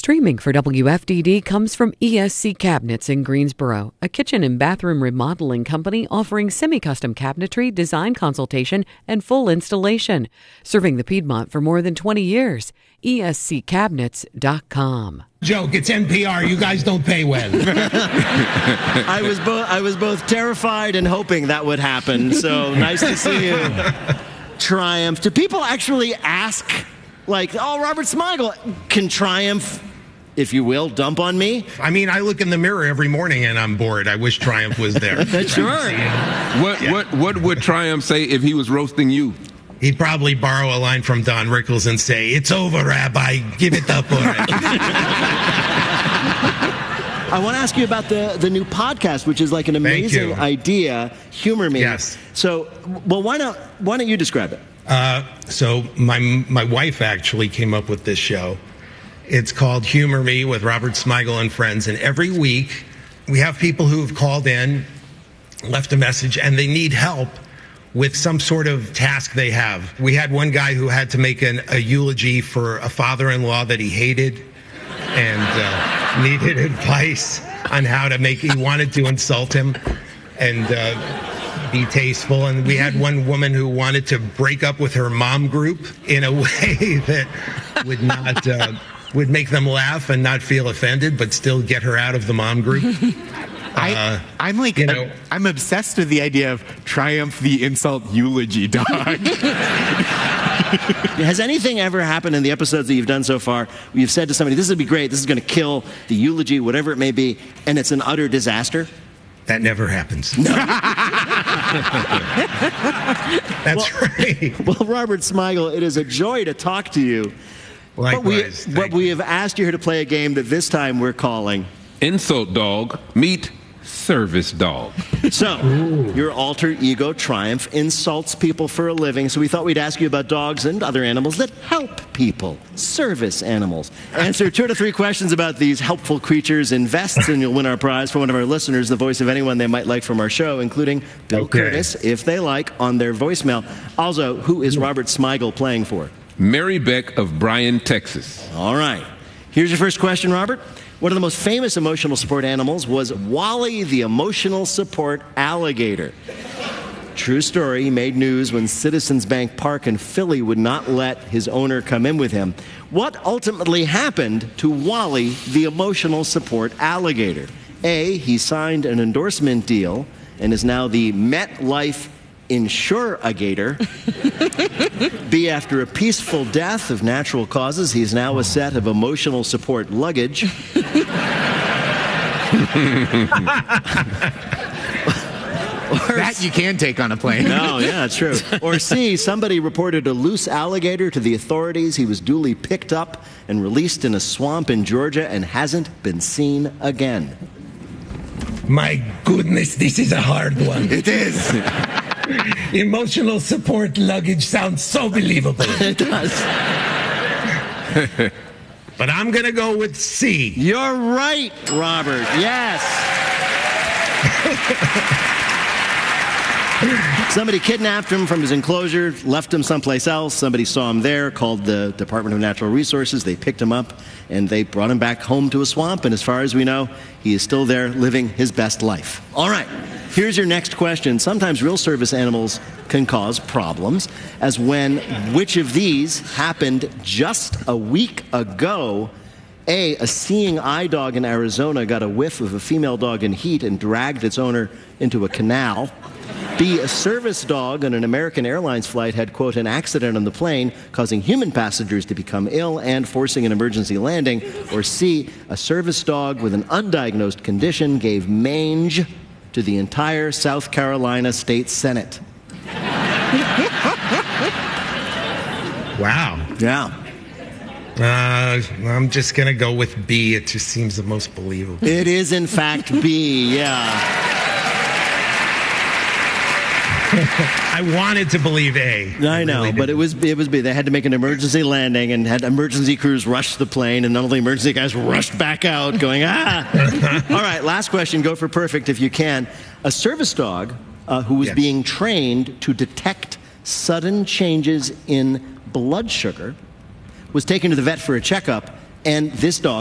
Streaming for WFDD comes from ESC Cabinets in Greensboro, a kitchen and bathroom remodeling company offering semi-custom cabinetry, design consultation, and full installation. Serving the Piedmont for more than 20 years. ESCCabinets.com. Joke, it's NPR. You guys don't pay well. I was both terrified and hoping that would happen. So nice to see you. Triumph. Do people actually ask, like, oh, Robert Smigel, can Triumph, if you will, dump on me? I mean, I look in the mirror every morning and I'm bored. I wish Triumph was there. Sure. What would Triumph say if he was roasting you? He'd probably borrow a line from Don Rickles and say, "It's over, Rabbi. Give it up already." I want to ask you about the new podcast, which is like an amazing idea. Humor Me. Yes. So, well, why don't you describe it? So my wife actually came up with this show. It's called Humor Me with Robert Smigel and Friends. And every week we have people who've called in, left a message, and they need help with some sort of task they have. We had one guy who had to make a eulogy for a father-in-law that he hated and needed advice on how to make, he wanted to insult him and be tasteful. And we had one woman who wanted to break up with her mom group in a way that would not, would make them laugh and not feel offended, but still get her out of the mom group. I'm like, I'm obsessed with the idea of Triumph the insult eulogy dog. Has anything ever happened in the episodes that you've done so far where you've said to somebody, this would be great, this is going to kill the eulogy, whatever it may be, and it's an utter disaster? That never happens. No. That's right. Well, Robert Smigel, it is a joy to talk to you. Likewise. But we have asked you here to play a game that this time we're calling Insult Dog Meet Service Dog. So, your alter ego Triumph insults people for a living, so we thought we'd ask you about dogs and other animals that help people, service animals. Answer 2 to 3 questions about these helpful creatures in vests, and you'll win our prize for one of our listeners, the voice of anyone they might like from our show, including Bill Curtis, if they like, on their voicemail. Also, who is Robert Smigel playing for? Mary Beck of Bryan, Texas. All right. Here's your first question, Robert. One of the most famous emotional support animals was Wally the emotional support alligator. True story, he made news when Citizens Bank Park in Philly would not let his owner come in with him. What ultimately happened to Wally the emotional support alligator? A, he signed an endorsement deal and is now the MetLife Insure-A-Gator. B, after a peaceful death of natural causes, he is now a set of emotional support luggage. That you can take on a plane. No, yeah, that's true. Or C, somebody reported a loose alligator to the authorities. He was duly picked up and released in a swamp in Georgia and hasn't been seen again. My goodness, this is a hard one. It is. Emotional support luggage sounds so believable. It does. But I'm going to go with C. You're right, Robert. Yes. Somebody kidnapped him from his enclosure, left him someplace else. Somebody saw him there, called the Department of Natural Resources. They picked him up, and they brought him back home to a swamp. And as far as we know, he is still there living his best life. All right, here's your next question. Sometimes real service animals can cause problems, as when which of these happened just a week ago? A seeing eye dog in Arizona got a whiff of a female dog in heat and dragged its owner into a canal. B, a service dog on an American Airlines flight had, quote, an accident on the plane, causing human passengers to become ill and forcing an emergency landing. Or C, a service dog with an undiagnosed condition gave mange to the entire South Carolina State Senate. Wow. Yeah. I'm just going to go with B. It just seems the most believable. It is, in fact, B, yeah. I wanted to believe A. I know, but it was B. They had to make an emergency landing and had emergency crews rush the plane, and none of the emergency guys rushed back out going, ah. All right, last question. Go for perfect if you can. A service dog who was being trained to detect sudden changes in blood sugar was taken to the vet for a checkup, and this dog